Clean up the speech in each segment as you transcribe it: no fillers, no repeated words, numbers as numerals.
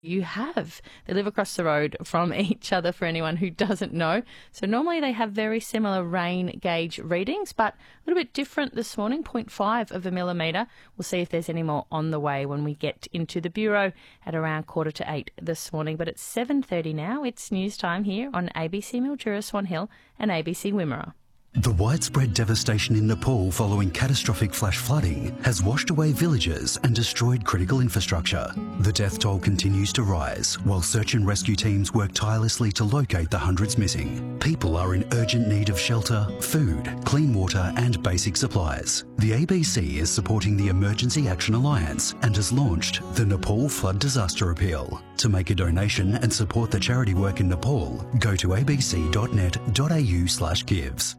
You have. They live across the road from each other for anyone who doesn't know. So normally they have very similar rain gauge readings, but a little bit different this morning, 0.5 of a millimetre. We'll see if there's any more on the way when we get into the Bureau at around 7:45 this morning. But it's 7:30 now. It's news time here on ABC Mildura, Swan Hill and ABC Wimmera. The widespread devastation in Nepal following catastrophic flash flooding has washed away villages and destroyed critical infrastructure. The death toll continues to rise while search and rescue teams work tirelessly to locate the hundreds missing. People are in urgent need of shelter, food, clean water and basic supplies. The ABC is supporting the Emergency Action Alliance and has launched the Nepal Flood Disaster Appeal. To make a donation and support the charity work in Nepal, go to abc.net.au/gives.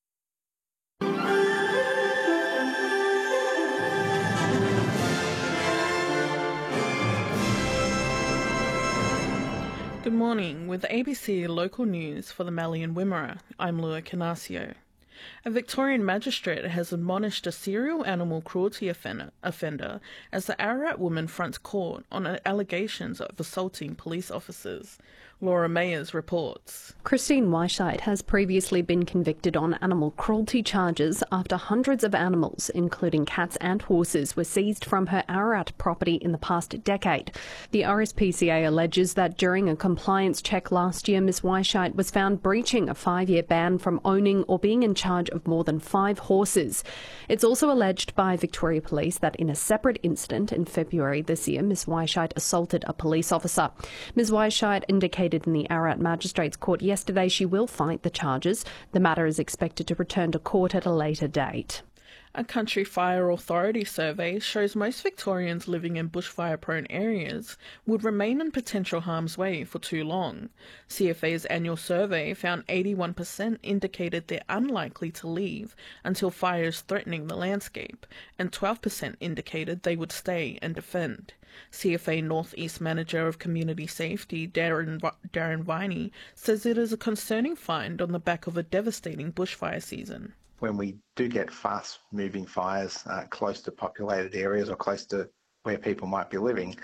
Good morning. With ABC local news for the Mallee and Wimmera, I'm Lua Canasio. A Victorian magistrate has admonished a serial animal cruelty offender as the Ararat woman fronts court on allegations of assaulting police officers. Laura Mayers reports. Christine Weisheit has previously been convicted on animal cruelty charges after hundreds of animals, including cats and horses, were seized from her Ararat property in the past decade. The RSPCA alleges that during a compliance check last year, Ms Weisheit was found breaching a 5-year ban from owning or being in charge of more than 5 horses. It's also alleged by Victoria Police that in a separate incident in February this year, Ms Weisheit assaulted a police officer. Ms Weisheit indicated in the Ararat Magistrates Court yesterday she will fight the charges. The matter is expected to return to court at a later date. A Country Fire Authority survey shows most Victorians living in bushfire-prone areas would remain in potential harm's way for too long. CFA's annual survey found 81% indicated they're unlikely to leave until fires threatening the landscape, and 12% indicated they would stay and defend. CFA North East Manager of Community Safety, Darren Viney, says it is a concerning find on the back of a devastating bushfire season. When we do get fast-moving fires close to populated areas or close to where people might be living,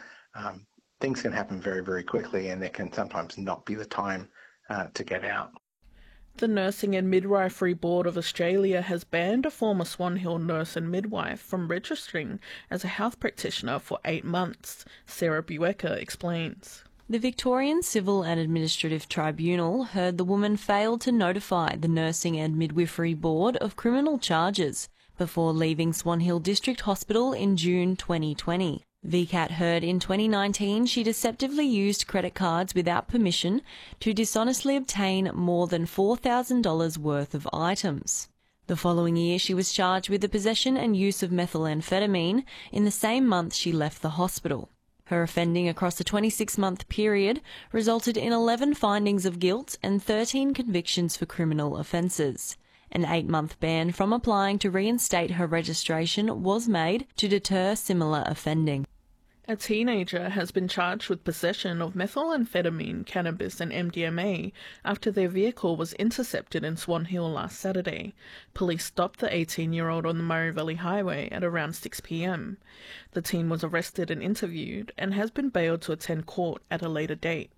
things can happen very, very quickly, and there can sometimes not be the time to get out. The Nursing and Midwifery Board of Australia has banned a former Swan Hill nurse and midwife from registering as a health practitioner for 8 months. Sarah Buecker explains. The Victorian Civil and Administrative Tribunal heard the woman failed to notify the Nursing and Midwifery Board of criminal charges before leaving Swan Hill District Hospital in June 2020. VCAT heard in 2019 she deceptively used credit cards without permission to dishonestly obtain more than $4,000 worth of items. The following year she was charged with the possession and use of methamphetamine in the same month she left the hospital. Her offending across a 26-month period resulted in 11 findings of guilt and 13 convictions for criminal offences. An 8-month ban from applying to reinstate her registration was made to deter similar offending. A teenager has been charged with possession of methamphetamine, cannabis and MDMA after their vehicle was intercepted in Swan Hill last Saturday. Police stopped the 18-year-old on the Murray Valley Highway at around 6 p.m. The teen was arrested and interviewed and has been bailed to attend court at a later date.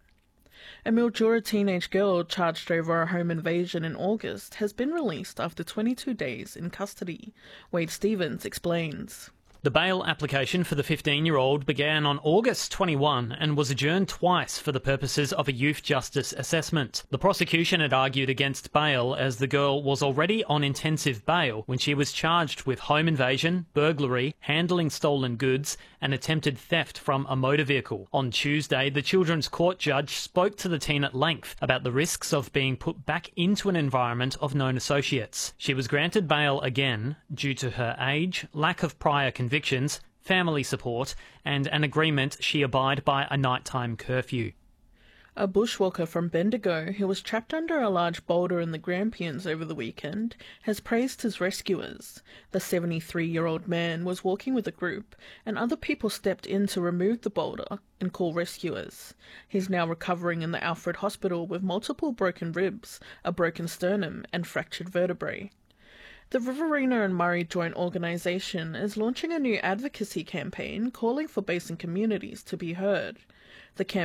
A Mildura teenage girl charged over a home invasion in August has been released after 22 days in custody. Wade Stevens explains. The bail application for the 15-year-old began on August 21 and was adjourned twice for the purposes of a youth justice assessment. The prosecution had argued against bail as the girl was already on intensive bail when she was charged with home invasion, burglary, handling stolen goods and attempted theft from a motor vehicle. On Tuesday, the Children's Court judge spoke to the teen at length about the risks of being put back into an environment of known associates. She was granted bail again due to her age, lack of prior convictions, family support, and an agreement she abide by a nighttime curfew. A bushwalker from Bendigo, who was trapped under a large boulder in the Grampians over the weekend, has praised his rescuers. The 73-year-old man was walking with a group, and other people stepped in to remove the boulder and call rescuers. He's now recovering in the Alfred Hospital with multiple broken ribs, a broken sternum, and fractured vertebrae. The Riverina and Murray Joint Organisation is launching a new advocacy campaign calling for basin communities to be heard. The